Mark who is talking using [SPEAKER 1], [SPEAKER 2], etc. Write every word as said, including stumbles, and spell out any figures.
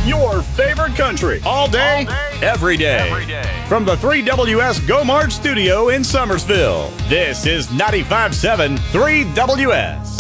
[SPEAKER 1] your favorite country.
[SPEAKER 2] All day,
[SPEAKER 1] All day
[SPEAKER 2] every day.
[SPEAKER 1] every day.
[SPEAKER 2] From the three W S Go March studio in Summersville, this is ninety-five point seven three W S.